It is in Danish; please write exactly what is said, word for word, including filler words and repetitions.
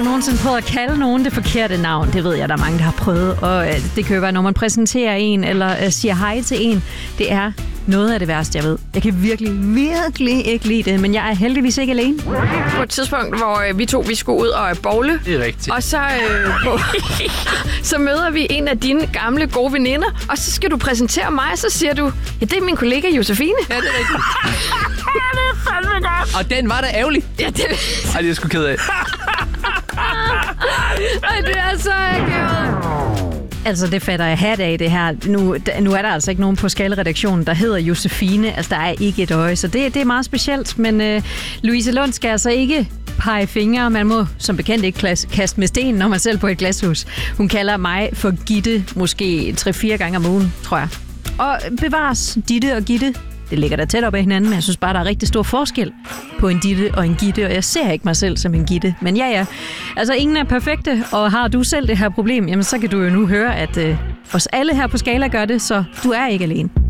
du nogensinde prøvet at kalde nogen det forkerte navn? Det ved jeg, der er mange, der har prøvet. Og øh, det kan jo være, når man præsenterer en, eller øh, siger hej til en. Det er noget af det værste, jeg ved. Jeg kan virkelig, virkelig ikke lide det, men jeg er heldigvis ikke alene. På et tidspunkt, hvor øh, vi to vi skulle ud og bowle. Det er rigtigt. Og så, øh, på, så møder vi en af dine gamle gode veninder, og så skal du præsentere mig, og så siger du, ja, det er min kollega Josefine. Ja, det er rigtigt. Det er fandme godt. Og den var da ærgerlig. Ja, det Ej, det er sgu ked af. Ej, det er så akavet. Altså, det fatter jeg hat af, det her. Nu, nu er der altså ikke nogen på Skala-redaktionen, der hedder Josefine. Altså, der er ikke et øje, så det, det er meget specielt. Men øh, Louise Lund skal altså ikke pege fingre. Man må som bekendt ikke klas- kaste med sten, når man selv på et glashus. Hun kalder mig for Gitte måske tre-fire gange om ugen, tror jeg. Og bevares, Ditte og Gitte, det ligger da tæt op ad hinanden, men jeg synes bare, der er rigtig stor forskel på en Ditte og en Gitte, og jeg ser ikke mig selv som en Gitte. Men ja, ja. Altså, ingen er perfekte, og har du selv det her problem, jamen så kan du jo nu høre, at øh, os alle her på Skala gør det, så du er ikke alene.